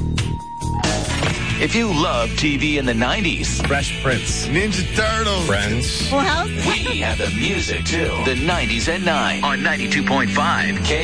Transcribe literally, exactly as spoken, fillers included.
If you love T V in the nineties, Fresh Prince, Ninja Turtles, Friends. Full House. we have the music too. The nineties at nine on ninety-two point five K.